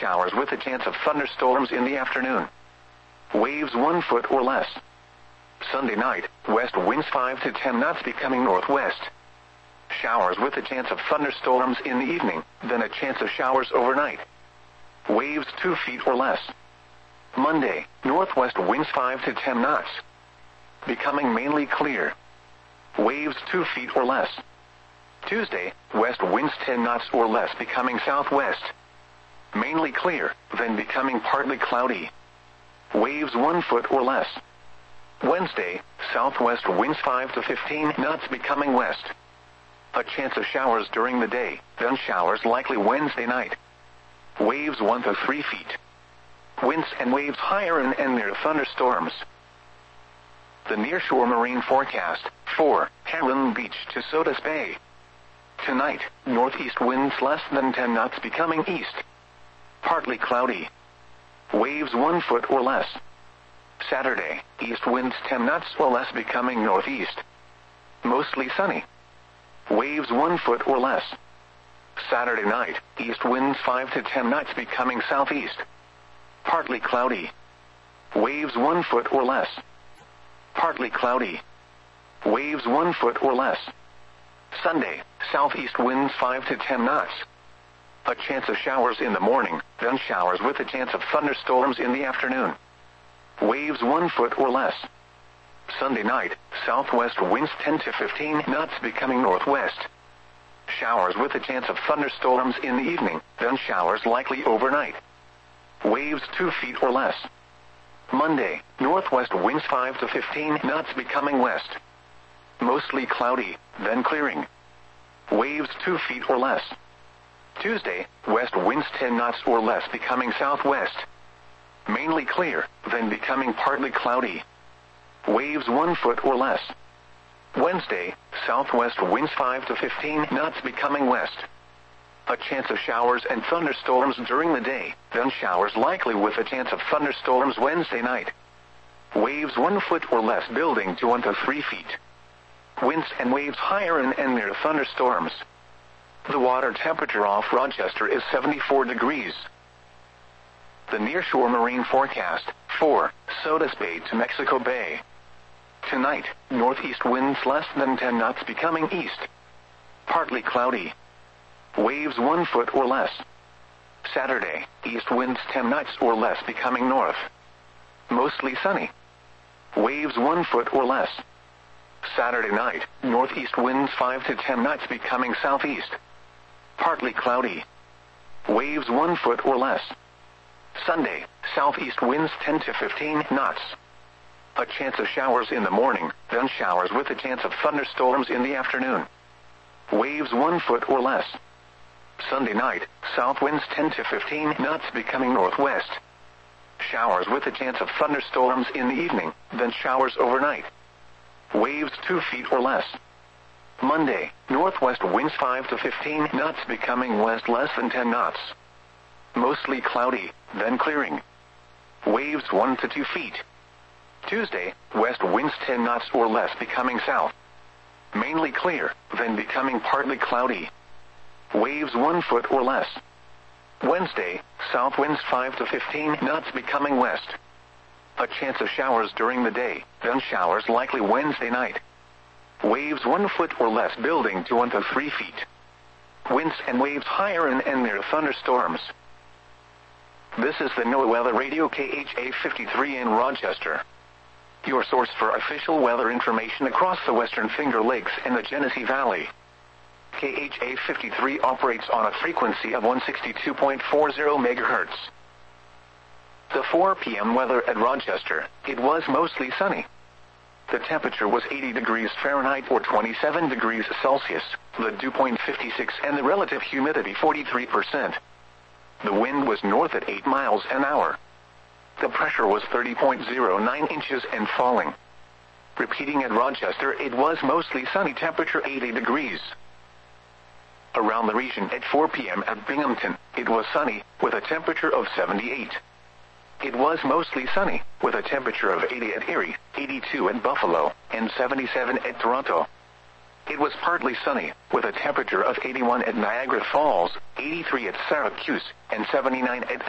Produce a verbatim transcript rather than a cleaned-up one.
showers with a chance of thunderstorms in the afternoon. Waves one foot or less. Sunday night, west winds five to ten knots becoming northwest. Showers with a chance of thunderstorms in the evening, then a chance of showers overnight. Waves two feet or less. Monday, northwest winds five to ten knots. Becoming mainly clear. Waves two feet or less. Tuesday, west winds ten knots or less becoming southwest. Mainly clear, then becoming partly cloudy. Waves one foot or less. Wednesday, southwest winds five to fifteen knots becoming west. A chance of showers during the day, then showers likely Wednesday night. Waves one to three feet. Winds and waves higher and, and near thunderstorms. The nearshore marine forecast, for Heron Beach to Sodus Bay. Tonight, northeast winds less than ten knots becoming east. Partly cloudy. Waves one foot or less. Saturday, east winds ten knots or less becoming northeast. Mostly sunny. Waves one foot or less. Saturday night, east winds five to ten knots becoming southeast. Partly cloudy. Waves one foot or less. Partly cloudy. Waves one foot or less. Sunday, southeast winds five to ten knots. A chance of showers in the morning, then showers with a chance of thunderstorms in the afternoon. Waves one foot or less. Sunday night, southwest winds ten to fifteen knots becoming northwest. Showers with a chance of thunderstorms in the evening, then showers likely overnight. Waves two feet or less. Monday, northwest winds five to fifteen knots becoming west. Mostly cloudy, then clearing. Waves two feet or less. Tuesday, west winds ten knots or less becoming southwest. Mainly clear, then becoming partly cloudy. Waves one foot or less. Wednesday, southwest winds five to fifteen knots becoming west. A chance of showers and thunderstorms during the day, then showers likely with a chance of thunderstorms Wednesday night. Waves one foot or less building to one to three feet. Winds and waves higher and, and near thunderstorms. The water temperature off Rochester is seventy-four degrees. The nearshore marine forecast, for Sodus Bay to Mexico Bay. Tonight, northeast winds less than ten knots becoming east. Partly cloudy. Waves one foot or less. Saturday, east winds ten knots or less becoming north. Mostly sunny. Waves one foot or less. Saturday night, northeast winds five to ten knots becoming southeast. Partly cloudy. Waves one foot or less. Sunday, southeast winds ten to fifteen knots. A chance of showers in the morning, then showers with a chance of thunderstorms in the afternoon. Waves one foot or less. Sunday night, south winds ten to fifteen knots becoming northwest. Showers with a chance of thunderstorms in the evening, then showers overnight. Waves two feet or less. Monday, northwest winds five to fifteen knots becoming west less than ten knots. Mostly cloudy, then clearing. Waves one to two feet. Tuesday, west winds ten knots or less becoming south. Mainly clear, then becoming partly cloudy. Waves one foot or less. Wednesday, south winds five to fifteen knots becoming west. A chance of showers during the day, then showers likely Wednesday night. Waves one foot or less building to one to three feet. Winds and waves higher and, and near thunderstorms. This is the NOAA Weather Radio K H A fifty-three in Rochester. Your source for official weather information across the Western Finger Lakes and the Genesee Valley. K H A fifty-three operates on a frequency of one sixty-two point four zero megahertz. The four p m weather at Rochester, it was mostly sunny. The temperature was eighty degrees Fahrenheit or twenty-seven degrees Celsius, the dew point fifty-six and the relative humidity forty-three percent. The wind was north at eight miles an hour. The pressure was thirty point zero nine inches and falling. Repeating at Rochester, it was mostly sunny, temperature eighty degrees. Around the region at four p m at Binghamton, it was sunny, with a temperature of seventy-eight. It was mostly sunny, with a temperature of eighty at Erie, eighty-two at Buffalo, and seventy-seven at Toronto. It was partly sunny, with a temperature of eighty-one at Niagara Falls, eighty-three at Syracuse, and seventy-nine at